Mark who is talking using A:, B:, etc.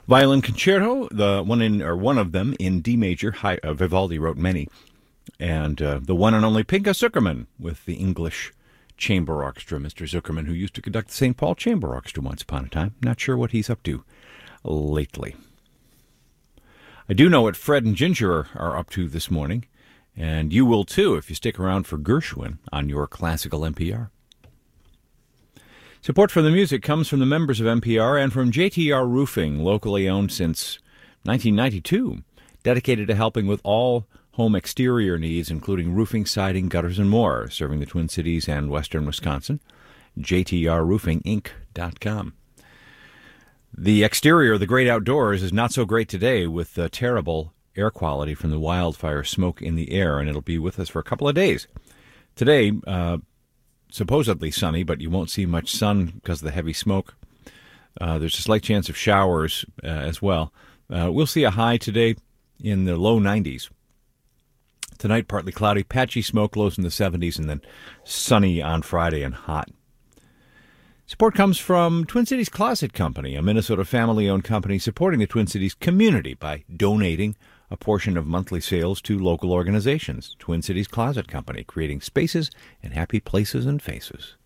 A: Violin Concerto, one of them in D major. Vivaldi wrote many, and the one and only Pinka Zukerman with the English Chamber Orchestra. Mr. Zukerman, who used to conduct the St. Paul Chamber Orchestra once upon a time. Not sure what he's up to lately. I do know what Fred and Ginger are up to this morning, and you will too if you stick around for Gershwin on your classical NPR. Support for the music comes from the members of NPR and from JTR Roofing, locally owned since 1992, dedicated to helping with all home exterior needs, including roofing, siding, gutters, and more, serving the Twin Cities and western Wisconsin. JTRRoofingInc.com. The exterior of the great outdoors is not so great today with terrible air quality from the wildfire smoke in the air, and it'll be with us for a couple of days. Today, supposedly sunny, but you won't see much sun because of the heavy smoke. There's a slight chance of showers as well. We'll see a high today in the low 90s. Tonight, partly cloudy, patchy smoke, lows in the 70s, and then sunny on Friday and hot. Support comes from Twin Cities Closet Company, a Minnesota family-owned company supporting the Twin Cities community by donating a portion of monthly sales to local organizations. Twin Cities Closet Company, creating spaces and happy places and faces.